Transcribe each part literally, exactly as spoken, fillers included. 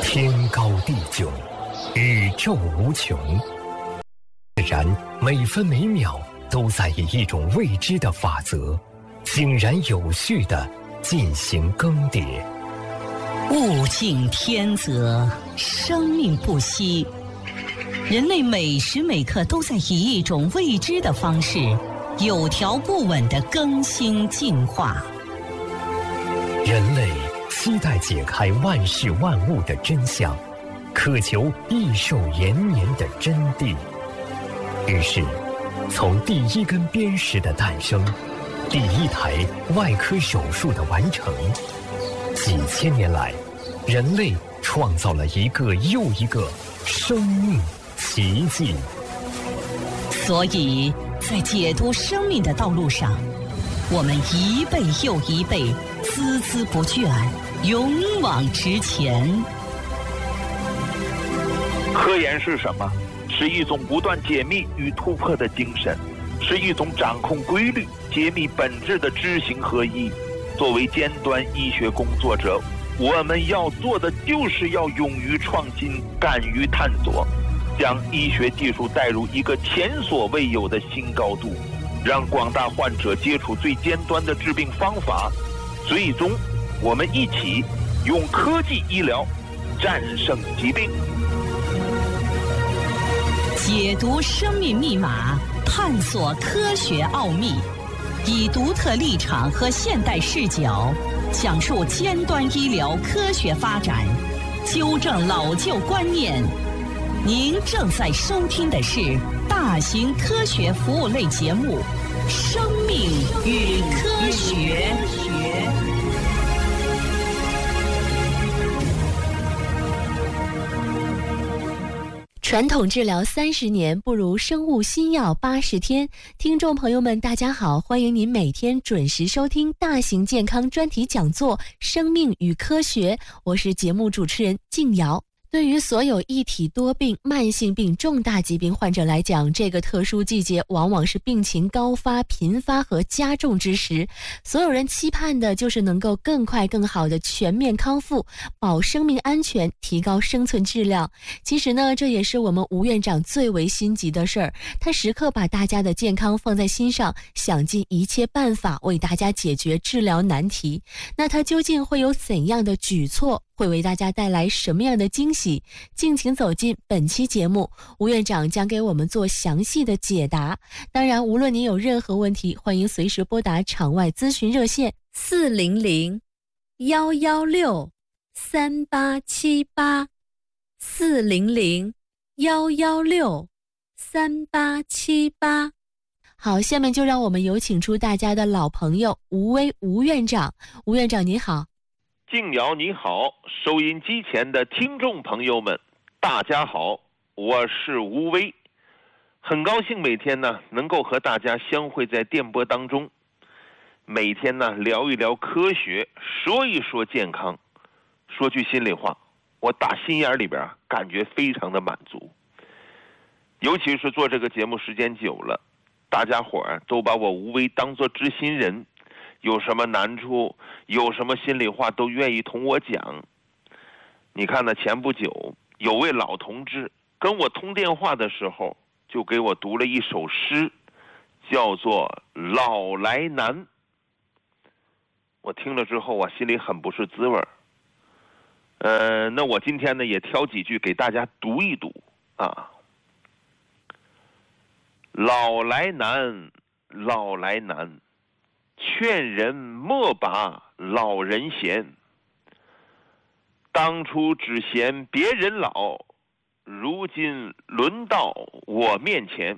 天高地久，宇宙无穷，自然每分每秒都在以一种未知的法则，井然有序地进行更迭。 物竞天择，生命不息。人类每时每刻都在以一种未知的方式，有条不紊地更新进化。 人类期待解开万事万物的真相，渴求益寿延年的真谛。于是，从第一根砭石的诞生，第一台外科手术的完成，几千年来，人类创造了一个又一个生命奇迹。 所以，在解读生命的道路上，我们一辈又一辈，孜孜不倦，勇往直前。 科研是什么？是一种不断解密与突破的精神，是一种掌控规律、揭秘本质的知行合一。作为尖端医学工作者，我们要做的就是要勇于创新，敢于探索，将医学技术带入一个前所未有的新高度，让广大患者接触最尖端的治病方法。最终，我们一起用科技医疗战胜疾病。 解读生命密码，探索科学奥秘，以独特立场和现代视角，讲述尖端医疗科学发展，纠正老旧观念。您正在收听的是大型科学服务类节目《生命与科学》。 传统治疗三十年，不如生物新药八十天。听众朋友们，大家好，欢迎您每天准时收听大型健康专题讲座《生命与科学》，我是节目主持人静瑶。对于所有一体多病、慢性病、重大疾病患者来讲，这个特殊季节往往是病情高发、频发和加重之时。所有人期盼的就是能够更快、更好的全面康复，保生命安全，提高生存质量。其实呢，这也是我们吴院长最为心急的事儿。他时刻把大家的健康放在心上，想尽一切办法为大家解决治疗难题。那他究竟会有怎样的举措？会为大家带来什么样的惊喜？敬请走进本期节目，吴院长将给我们做详细的解答。当然，无论您有任何问题，欢迎随时拨打场外咨询热线四零零幺幺六三八七八四零零幺幺六三八七八。好，下面就让我们有请出大家的老朋友吴威吴院长。吴院长你好。 静瑶你好，收音机前的听众朋友们大家好，我是吴威，很高兴每天呢能够和大家相会在电波当中，每天呢聊一聊科学，说一说健康。说句心里话，我打心眼里边感觉非常的满足，尤其是做这个节目时间久了，大家伙儿都把我吴威当作知心人，有什么难处，有什么心里话都愿意同我讲。你看呢，前不久有位老同志跟我通电话的时候，就给我读了一首诗，叫做《老来难》。我听了之后啊，心里很不是滋味。呃，那我今天呢也挑几句给大家读一读啊。老来难，老来难，劝人莫把老人嫌。当初只嫌别人老，如今轮到我面前。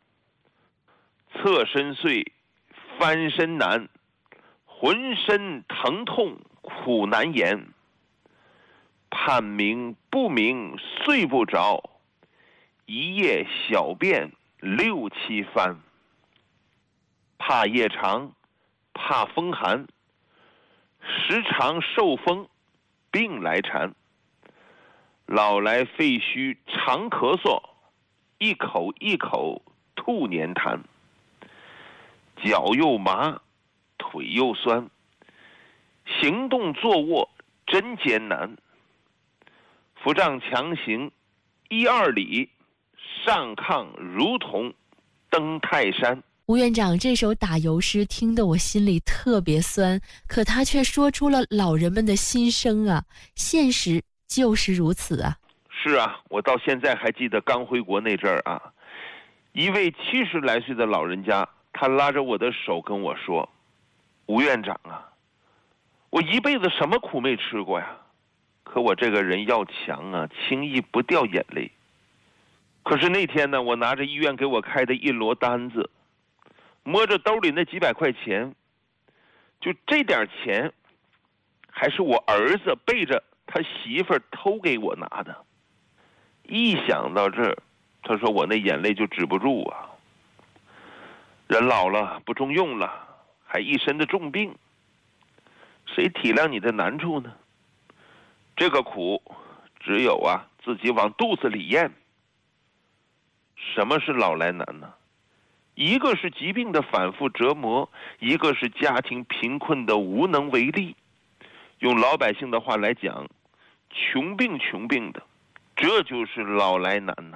侧身睡，翻身难，浑身疼痛苦难言。判明不明睡不着，一夜小便六七番。怕夜长，怕风寒，时常受风，病来缠。老来肺虚常咳嗽，一口一口吐黏痰。脚又麻，腿又酸，行动坐卧真艰难。 腹胀强行一二里，上亢如同登泰山。 吴院长这首打油诗听得我心里特别酸，可他却说出了老人们的心声啊，现实就是如此啊。 是啊，我到现在还记得刚回国那阵儿啊，一位七十来岁的老人家，他拉着我的手跟我说：“吴院长啊，我一辈子什么苦没吃过呀，可我这个人要强啊，轻易不掉眼泪。可是那天呢，我拿着医院给我开的一摞单子，摸着兜里那几百块钱，就这点钱还是我儿子背着他媳妇儿偷给我拿的。一想到这儿，他说我那眼泪就止不住啊。人老了不中用了，还一身的重病，谁体谅你的难处呢？这个苦只有啊自己往肚子里咽。什么是老来难呢？一个是疾病的反复折磨，一个是家庭贫困的无能为力。用老百姓的话来讲，穷病穷病的，这就是老来难呐。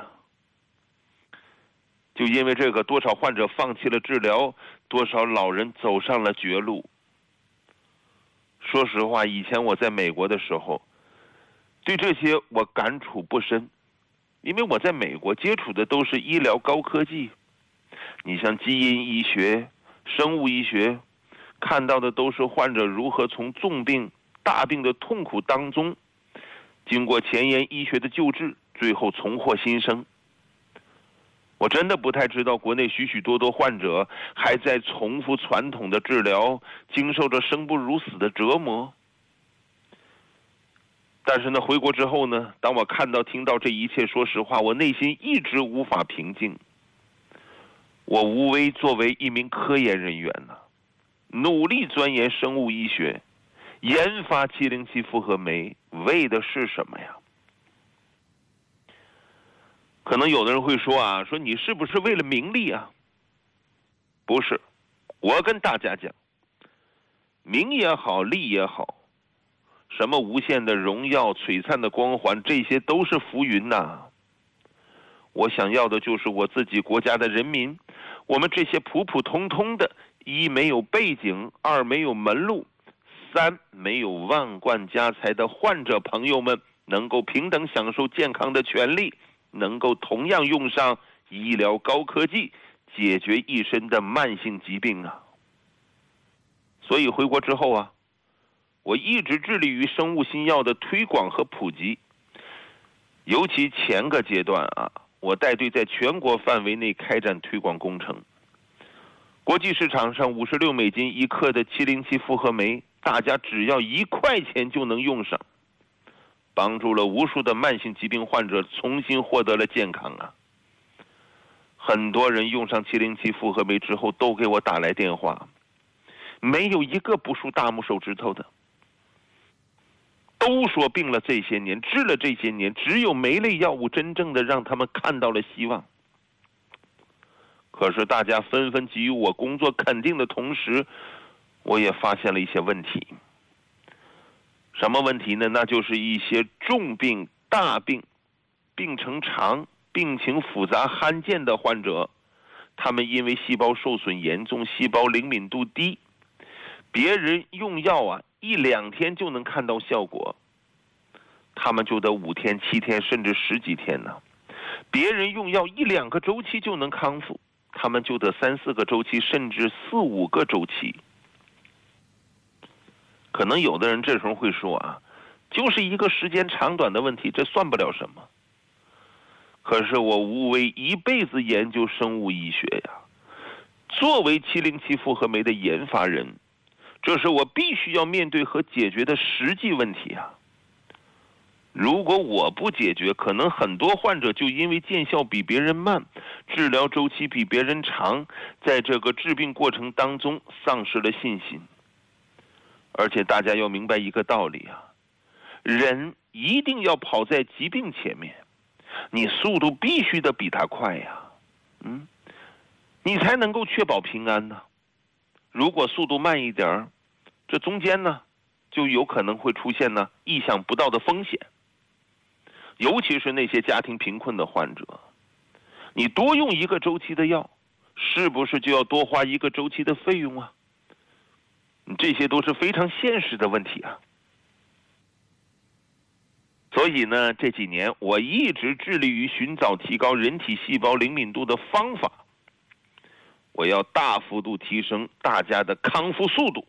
就因为这个，多少患者放弃了治疗，多少老人走上了绝路。说实话，以前我在美国的时候，对这些我感触不深，因为我在美国接触的都是医疗高科技。你像基因医学、生物医学，看到的都是患者如何从重病、大病的痛苦当中，经过前沿医学的救治，最后重获新生。我真的不太知道国内许许多多患者还在重复传统的治疗，经受着生不如死的折磨。但是呢，回国之后呢，当我看到听到这一切，说实话，我内心一直无法平静。我吴威作为一名科研人员呢，努力钻研生物医学，研发七零七复合酶，为的是什么呀？可能有的人会说啊，说你是不是为了名利啊？不是，我跟大家讲，名也好，利也好，什么无限的荣耀、璀璨的光环，这些都是浮云呐。我想要的就是我自己国家的人民，我们这些普普通通的，一没有背景，二没有门路，三没有万贯家财的患者朋友们，能够平等享受健康的权利，能够同样用上医疗高科技，解决一身的慢性疾病啊。所以回国之后啊，我一直致力于生物新药的推广和普及。尤其前个阶段啊，我带队在全国范围内开展推广工程。国际市场上五十六美金一克的七零七复合酶，大家只要一块钱就能用上，帮助了无数的慢性疾病患者重新获得了健康啊！很多人用上七零七复合酶之后都给我打来电话，没有一个不数大拇手指头的，都说病了这些年，治了这些年，只有酶类药物真正的让他们看到了希望。可是大家纷纷给予我工作肯定的同时，我也发现了一些问题。什么问题呢？那就是一些重病、大病、病程长、病情复杂罕见的患者，他们因为细胞受损严重，细胞灵敏度低，别人用药啊一两天就能看到效果，他们就得五天、七天甚至十几天呢。别人用药一两个周期就能康复，他们就得三四个周期甚至四五个周期。可能有的人这时候会说啊，就是一个时间长短的问题，这算不了什么。可是我吴威一辈子研究生物医学呀，作为七零七复合酶的研发人，这是我必须要面对和解决的实际问题啊。如果我不解决，可能很多患者就因为见效比别人慢，治疗周期比别人长，在这个治病过程当中丧失了信心。而且大家要明白一个道理啊，人一定要跑在疾病前面，你速度必须得比他快呀，嗯，你才能够确保平安呢。如果速度慢一点，这中间呢，就有可能会出现呢意想不到的风险。 尤其是那些家庭贫困的患者，你多用一个周期的药，是不是就要多花一个周期的费用啊？这些都是非常现实的问题啊。所以呢，这几年我一直致力于寻找提高人体细胞灵敏度的方法，我要大幅度提升大家的康复速度。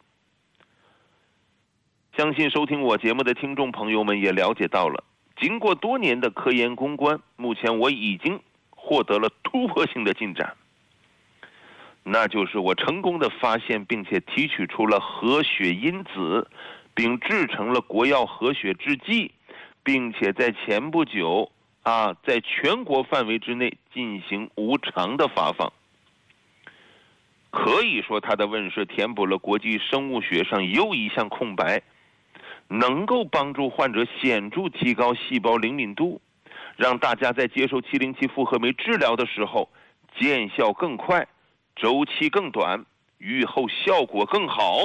相信收听我节目的听众朋友们也了解到了，经过多年的科研攻关，目前我已经获得了突破性的进展，那就是我成功的发现并且提取出了合血因子，并制成了国药合血制剂，并且在前不久啊，在全国范围之内进行无偿的发放。可以说它的问世填补了国际生物学上又一项空白，能够帮助患者显著提高细胞灵敏度，让大家在接受七零七复合酶治疗的时候见效更快，周期更短，愈后效果更好。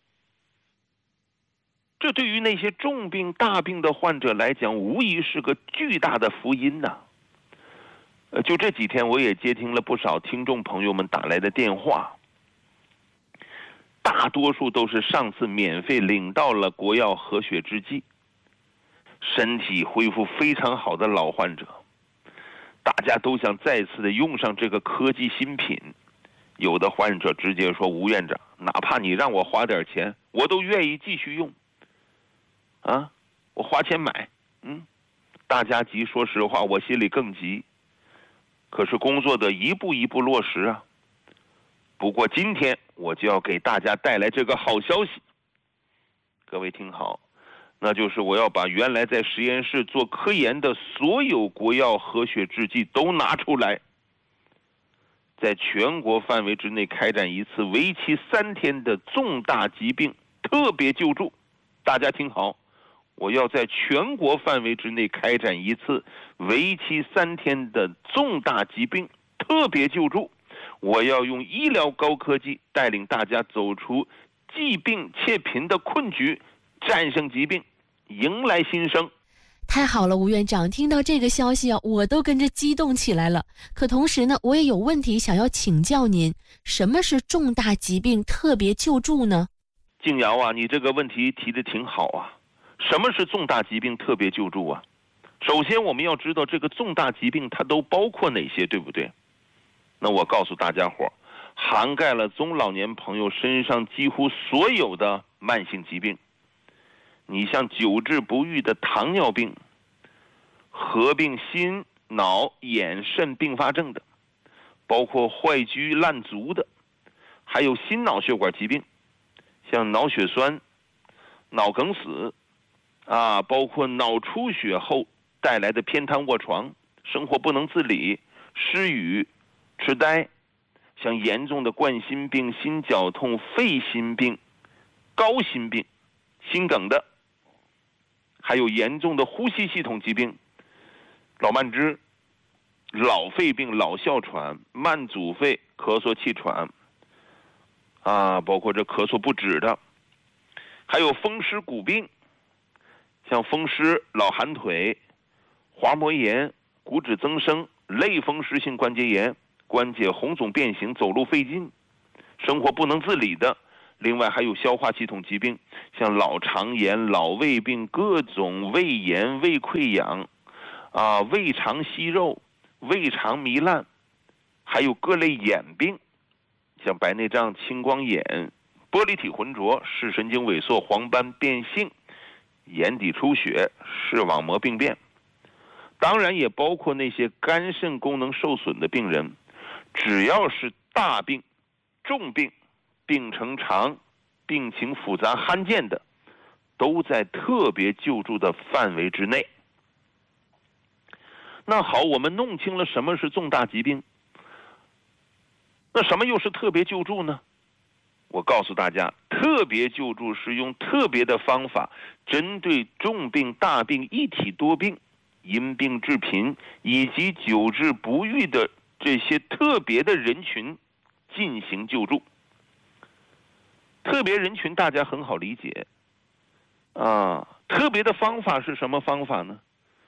这对于那些重病大病的患者来讲，无疑是个巨大的福音呐、啊。就这几天我也接听了不少听众朋友们打来的电话，大多数都是上次免费领到了国药合血制剂，身体恢复非常好的老患者，大家都想再次的用上这个科技新品。有的患者直接说，吴院长，哪怕你让我花点钱，我都愿意继续用啊，我花钱买。嗯，大家急，说实话我心里更急，可是工作的一步一步落实啊。不过今天我就要给大家带来这个好消息，各位听好，那就是我要把原来在实验室做科研的所有国药合血制剂都拿出来，在全国范围之内开展一次为期三天的重大疾病特别救助。大家听好，我要在全国范围之内开展一次为期三天的重大疾病特别救助。我要用医疗高科技带领大家走出疾病切贫的困局，战胜疾病，迎来新生。 太好了，吴院长，听到这个消息啊，我都跟着激动起来了。可同时呢，我也有问题想要请教您，什么是重大疾病特别救助呢？ 静瑶啊，你这个问题提得挺好啊。什么是重大疾病特别救助啊？首先我们要知道这个重大疾病它都包括哪些，对不对？那我告诉大家伙，涵盖了中老年朋友身上几乎所有的慢性疾病。你像久治不愈的糖尿病，合并心脑眼肾并发症的，包括坏疽烂足的，还有心脑血管疾病，像脑血栓、脑梗死啊，包括脑出血后带来的偏瘫卧床、生活不能自理、失语、痴呆，像严重的冠心病、心绞痛、肺心病、高心病、心梗的，还有严重的呼吸系统疾病，老慢支、老肺病、老哮喘、慢阻肺、咳嗽气喘啊，包括这咳嗽不止的，还有风湿骨病，像风湿、老寒腿、滑膜炎、骨质增生、类风湿性关节炎、关节红肿变形、走路费劲、生活不能自理的。另外还有消化系统疾病，像老肠炎、老胃病、各种胃炎、胃溃疡啊、胃肠息肉、胃肠糜烂，还有各类眼病，像白内障、青光眼、玻璃体浑浊、视神经萎缩、黄斑变性、眼底出血、视网膜病变。当然也包括那些肝肾功能受损的病人，只要是大病、重病、病程长、病情复杂罕见的，都在特别救助的范围之内。那好，我们弄清了什么是重大疾病，那什么又是特别救助呢？我告诉大家，特别救助是用特别的方法，针对重病、大病、一体多病、因病致贫以及久治不愈的这些特别的人群进行救助。特别人群大家很好理解啊，特别的方法是什么方法呢？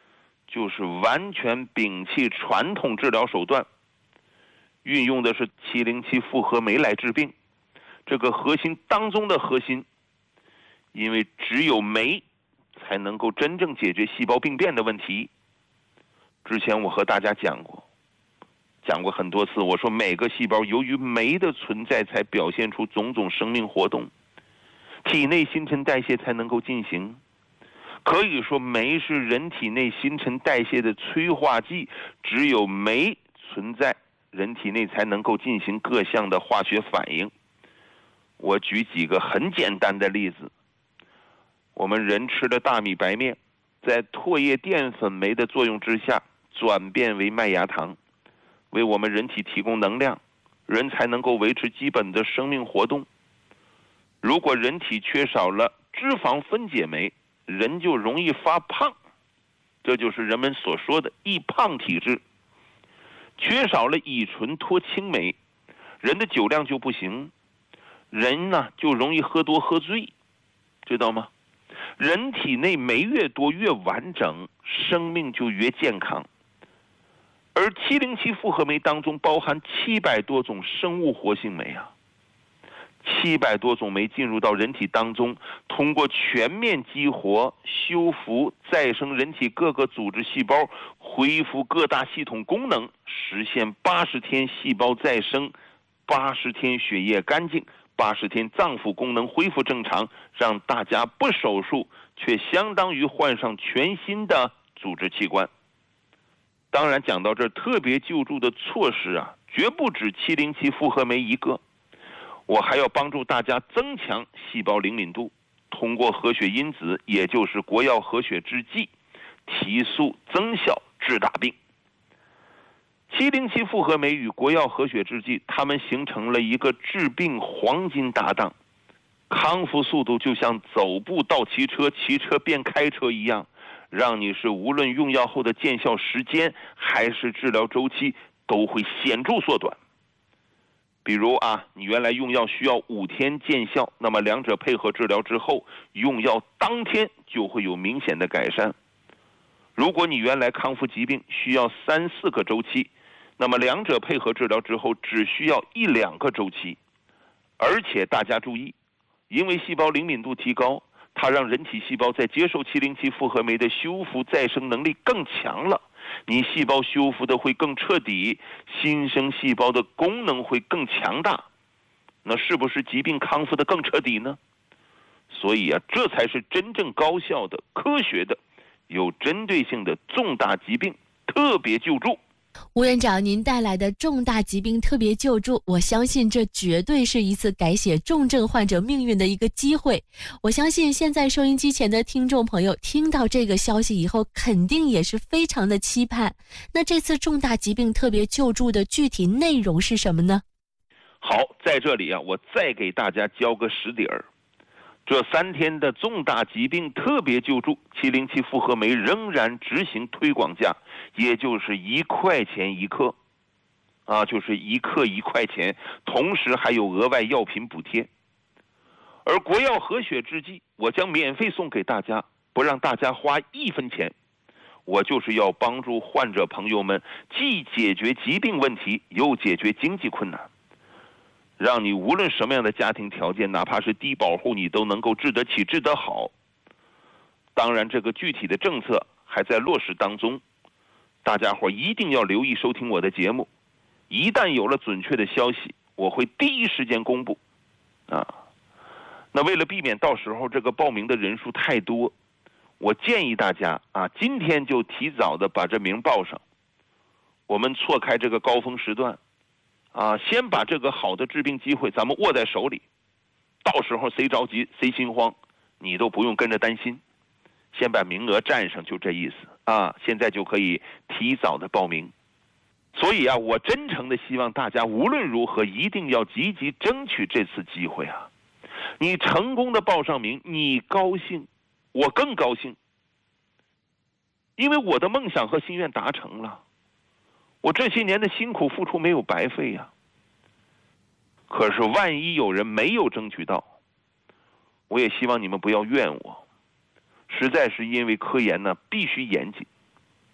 就是完全摒弃传统治疗手段，运用的是七零七复合酶来治病。这个核心当中的核心，因为只有酶才能够真正解决细胞病变的问题。之前我和大家讲过，讲过很多次，我说每个细胞由于酶的存在才表现出种种生命活动，体内新陈代谢才能够进行。可以说酶是人体内新陈代谢的催化剂，只有酶存在，人体内才能够进行各项的化学反应。我举几个很简单的例子，我们人吃的大米白面，在唾液淀粉酶的作用之下转变为麦芽糖，为我们人体提供能量，人才能够维持基本的生命活动。如果人体缺少了脂肪分解酶，人就容易发胖，这就是人们所说的易胖体质。缺少了乙醇脱氢酶，人的酒量就不行，人呢就容易喝多喝醉，知道吗？人体内酶越多越完整，生命就越健康。而七零七复合酶当中包含七百多种生物活性酶啊，七百多种酶进入到人体当中，通过全面激活、修复、再生人体各个组织细胞，恢复各大系统功能，实现八十天细胞再生，八十天血液干净，八十天脏腑功能恢复正常，让大家不手术却相当于换上全新的组织器官。当然讲到这儿，特别救助的措施啊，绝不止七零七复合酶一个，我还要帮助大家增强细胞灵敏度，通过活血因子，也就是国药活血制剂，提速增效治大病。七零七复合酶与国药活血制剂，它们形成了一个治病黄金搭档，康复速度就像走步到骑车，骑车变开车一样，让你是无论用药后的见效时间还是治疗周期都会显著缩短。比如啊，你原来用药需要五天见效，那么两者配合治疗之后，用药当天就会有明显的改善。如果你原来康复疾病需要三四个周期，那么两者配合治疗之后只需要一两个周期。而且大家注意，因为细胞灵敏度提高，它让人体细胞在接受七零七复合酶的修复再生能力更强了，你细胞修复的会更彻底，新生细胞的功能会更强大，那是不是疾病康复的更彻底呢？所以啊，这才是真正高效的、科学的、有针对性的重大疾病特别救助。 吴院长，您带来的重大疾病特别救助，我相信这绝对是一次改写重症患者命运的一个机会。我相信现在收音机前的听众朋友听到这个消息以后，肯定也是非常的期盼。那这次重大疾病特别救助的具体内容是什么呢？ 好，在这里啊，我再给大家交个实底儿。这三天的重大疾病特别救助，七零七复合酶仍然执行推广价，也就是一块钱一克，啊，就是一克一块钱，同时还有额外药品补贴。而国药活血制剂，我将免费送给大家，不让大家花一分钱。我就是要帮助患者朋友们，既解决疾病问题，又解决经济困难。让你无论什么样的家庭条件，哪怕是低保户，你都能够治得起、治得好。当然，这个具体的政策还在落实当中，大家伙一定要留意收听我的节目。一旦有了准确的消息，我会第一时间公布。啊，那为了避免到时候这个报名的人数太多，我建议大家啊，今天就提早的把这名报上。我们错开这个高峰时段。啊，先把这个好的治病机会咱们握在手里，到时候谁着急谁心慌，你都不用跟着担心，先把名额占上，就这意思啊。现在就可以提早的报名。所以啊，我真诚的希望大家无论如何一定要积极争取这次机会啊。你成功的报上名，你高兴，我更高兴，因为我的梦想和心愿达成了。我这些年的辛苦付出没有白费呀、啊。可是万一有人没有争取到，我也希望你们不要怨我，实在是因为科研呢必须严谨，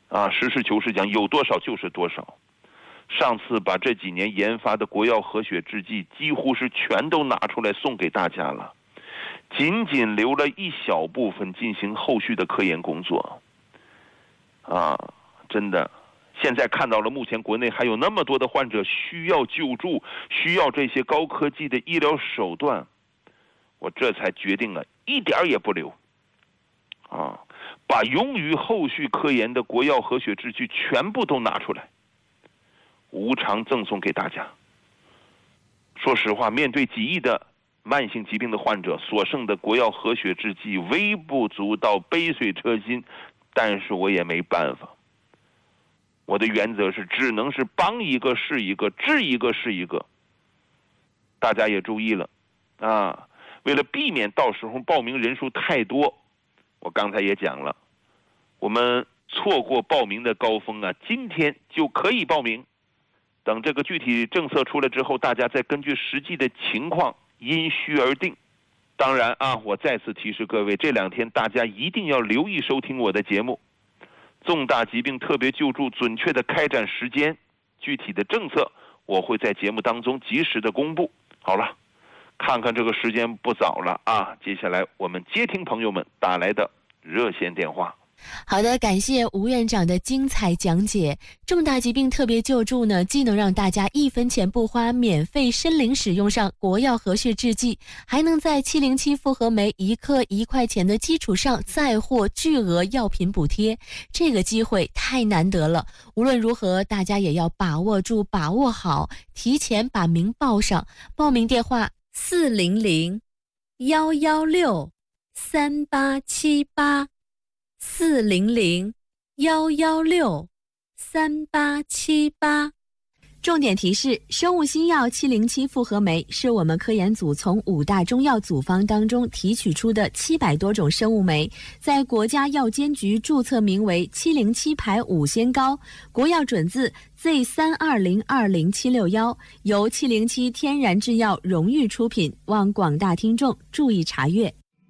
啊，实事求是讲，有多少就是多少。上次把这几年研发的国药和血制剂几乎是全都拿出来送给大家了，仅仅留了一小部分进行后续的科研工作。啊，真的，现在看到了目前国内还有那么多的患者需要救助，需要这些高科技的医疗手段，我这才决定了一点也不留。啊，把用于后续科研的国药和血制剂全部都拿出来，无偿赠送给大家。说实话，面对几亿的慢性疾病的患者，所剩的国药和血制剂微不足道，杯水车薪，但是我也没办法。我的原则是只能是帮一个是一个，治一个是一个。大家也注意了啊，为了避免到时候报名人数太多，我刚才也讲了，我们错过报名的高峰啊，今天就可以报名。等这个具体政策出来之后，大家再根据实际的情况因需而定。当然啊，我再次提示各位，这两天大家一定要留意收听我的节目。重大疾病特别救助准确的开展时间，具体的政策我会在节目当中及时的公布。好了，看看这个时间不早了啊，接下来我们接听朋友们打来的热线电话。 好的，感谢吴院长的精彩讲解。重大疾病特别救助呢，既能让大家一分钱不花，免费申领使用上国药和血制剂，还能在七零七复合酶一克一块钱的基础上再获巨额药品补贴，这个机会太难得了。无论如何，大家也要把握住，把握好，提前把名报上。报名电话四零零幺幺六三八七八。四零零幺幺六三八七八。重点提示：生物新药七零七复合酶是我们科研组从五大中药组方当中提取出的七百多种生物酶，在国家药监局注册名为七零七牌五仙膏，国药准字 Z 三二零二零七六一，由七零七天然制药荣誉出品，望广大听众注意查阅。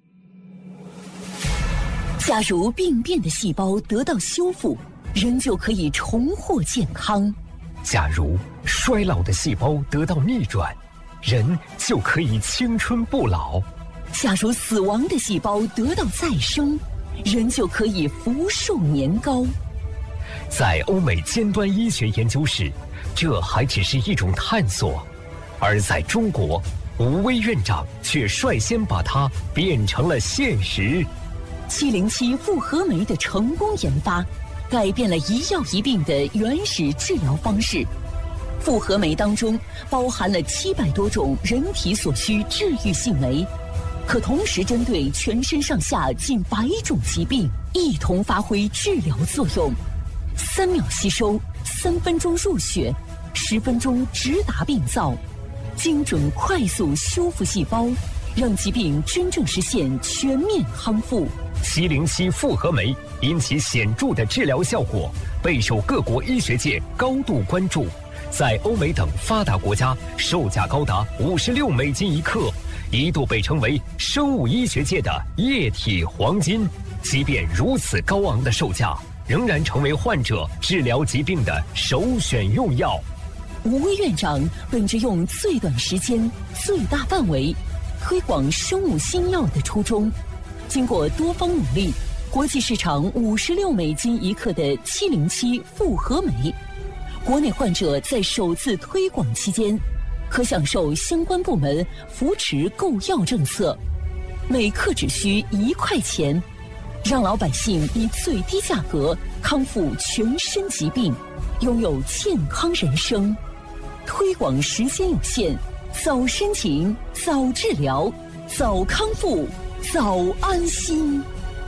假如病变的细胞得到修复，人就可以重获健康； 假如衰老的细胞得到逆转，人就可以青春不老； 假如死亡的细胞得到再生，人就可以福寿年高。 在欧美尖端医学研究室，这还只是一种探索，而在中国，吴薇院长却率先把它变成了现实。 七零七复合酶的成功研发，改变了一药一病的原始治疗方式。复合酶当中包含了七百多种人体所需治愈性酶，可同时针对全身上下近百种疾病一同发挥治疗作用。三秒吸收，三分钟入血，十分钟直达病灶，精准快速修复细胞，让疾病真正实现全面康复。 七零七复合酶因其显著的治疗效果，备受各国医学界高度关注，在欧美等发达国家售价高达五十六美金一克，一度被称为生物医学界的液体黄金。即便如此高昂的售价，仍然成为患者治疗疾病的首选用药。 吴薇院长本着用最短时间、最大范围推广生物新药的初衷，经过多方努力，国际市场五十六美金一克的七零七复合酶，国内患者在首次推广期间，可享受相关部门扶持购药政策，每克只需一块钱，让老百姓以最低价格康复全身疾病，拥有健康人生。推广时间有限，早申请，早治疗，早康复，早安心。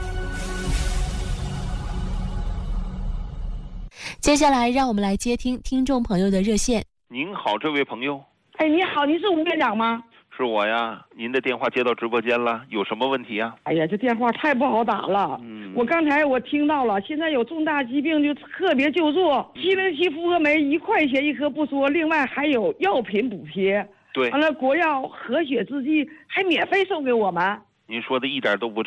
接下来让我们来接听听众朋友的热线。 您好，这位朋友。 哎，你好，您是吴院长吗？ 是我呀，您的电话接到直播间了，有什么问题呀？ 哎呀，这电话太不好打了。嗯，我刚才我听到了，现在有重大疾病就特别救助，七零七复合酶一块钱一颗不说，另外还有药品补贴。 对， 完了国药和血制剂还免费送给我们。 您说的一点都不差。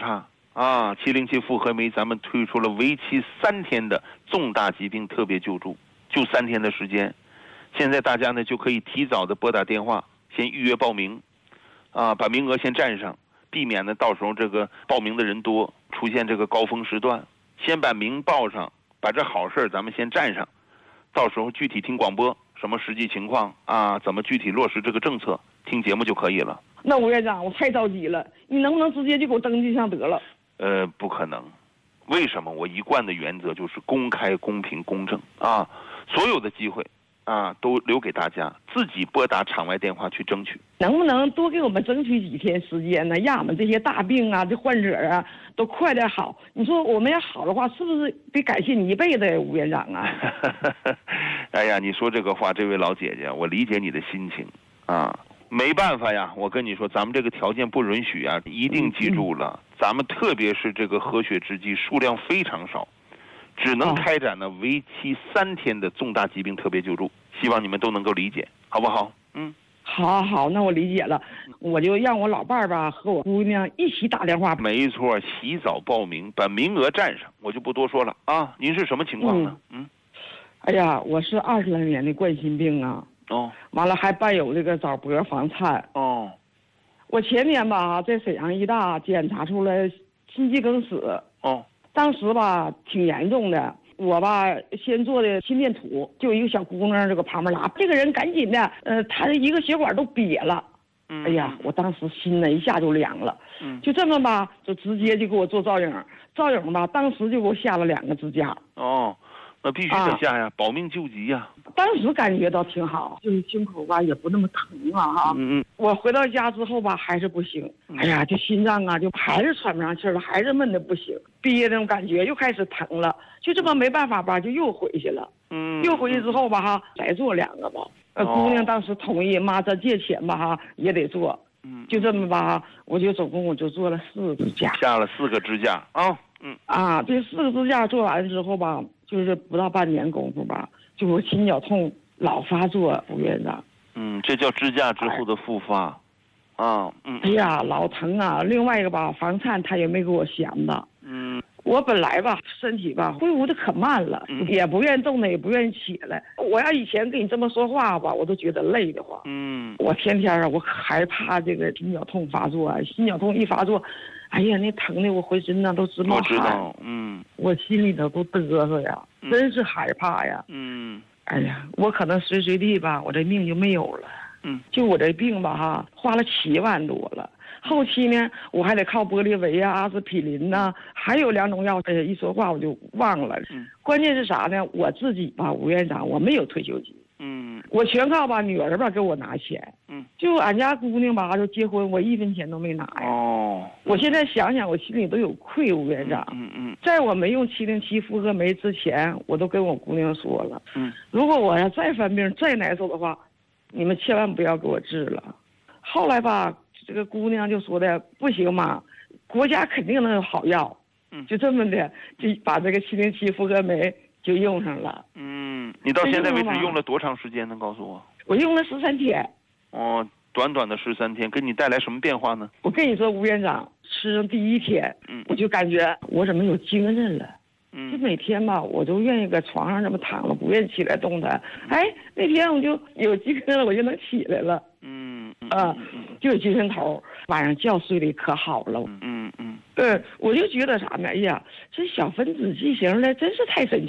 啊，七零七复合酶咱们推出了为期三天的重大疾病特别救助，就三天的时间。现在大家呢就可以提早的拨打电话，先预约报名，啊，把名额先占上，避免呢到时候这个报名的人多，出现这个高峰时段。先把名报上，把这好事咱们先占上，到时候具体听广播，什么实际情况啊，怎么具体落实这个政策，听节目就可以了。 那吴院长，我太着急了，你能不能直接就给我登记上得了？ 呃，不可能。为什么？我一贯的原则就是公开、公平、公正啊，所有的机会啊都留给大家，自己拨打场外电话去争取。 能不能多给我们争取几天时间呢？让我们这些大病啊、这患者啊都快点好。你说我们要好的话，是不是得感谢你一辈子呀，吴院长啊？ 哎呀，你说这个话，这位老姐姐，我理解你的心情啊。没办法呀，我跟你说，咱们这个条件不允许啊，一定记住了。嗯、咱们特别是这个合血制剂数量非常少，只能开展呢为期三天的重大疾病特别救助，希望你们都能够理解，好不好？嗯， 好好，那我理解了，我就让我老伴儿吧和我姑娘一起打电话。 没错，洗澡报名，把名额占上，我就不多说了啊。您是什么情况呢？嗯， 嗯哎呀，我是二十来年的冠心病啊。 哦， 完了还伴有这个早搏房颤。 哦， 我前年吧在沈阳医大检查出来心肌梗死。 哦， 当时吧挺严重的，我吧先做的心电图，就一个小姑娘这个旁边拉，这个人赶紧的，呃，她的一个血管都瘪了。 嗯， 哎呀，我当时心呢一下就凉了。 嗯， 就这么吧，就直接就给我做造影，造影吧，当时就给我下了两个支架。 哦。那必须得下呀，啊、保命救急呀！ 当时感觉到挺好，就是胸口吧也不那么疼了哈。 嗯嗯。 我回到家之后吧还是不行，嗯、哎呀，这心脏啊就还是喘不上气了，还是闷的不行，憋那种感觉又开始疼了，就这么没办法吧，就又回去了。 嗯。 又回去之后吧哈，再做两个吧。呃， 哦、 姑娘当时同意，妈这借钱吧哈也得做。 嗯。 就这么吧，我就总共我就做了四个支架。 下了四个支架啊。哦、嗯。 啊，这四个支架做完之后吧。就是不到半年功夫吧，就我心绞痛老发作，吴院长。 嗯，这叫支架之后的复发，哎、啊，嗯。 哎呀，老疼啊！另外一个吧，房颤他也没给我闲的。 嗯。 我本来吧，身体吧恢复的可慢了， 嗯、 也不愿意动弹，也不愿意起来。我要以前跟你这么说话吧，我都觉得累得慌。 嗯。 我天天啊，我害怕这个心绞痛发作啊，心绞痛一发作。哎呀，那疼的我浑身呢都直冒汗。 我知道，嗯， 我心里头都嘚瑟呀， 嗯、 真是害怕呀。 嗯， 哎呀，我可能随随地吧，我这命就没有了。 嗯， 就我这病吧哈，花了七万多了。后期呢，我还得靠玻利维啊、阿司匹林呐、啊，还有两种药。哎呀，一说话我就忘了。 嗯， 关键是啥呢？我自己吧，吴院长，我没有退休金。 嗯， 我全靠吧女儿吧给我拿钱。 嗯， 就俺家姑娘吧，就结婚，我一分钱都没拿呀。 哦， 我现在想想，我心里都有愧，吴院长。 嗯嗯， 在我没用七零七复合酶之前，我都跟我姑娘说了。 嗯， 如果我要再犯病、再难受的话，你们千万不要给我治了。后来吧，这个姑娘就说的不行嘛，国家肯定能有好药。 嗯， 就这么的，就把这个七零七复合酶就用上了。 嗯，你到现在为止用了多长时间？能告诉我？ 我用了十三天。 哦，短短的十三天，给你带来什么变化呢？ 我跟你说，吴院长，吃上第一天， 嗯， 我就感觉我怎么有精神了。 嗯， 就每天吧，我都愿意搁床上这么躺着，不愿意起来动弹。哎，那天我就有精神了，我就能起来了。 嗯嗯啊，就有精神头，晚上觉睡得可好了。 嗯嗯嗯， 对，我就觉得啥呢？哎呀，这小分子剂型的真是太神奇。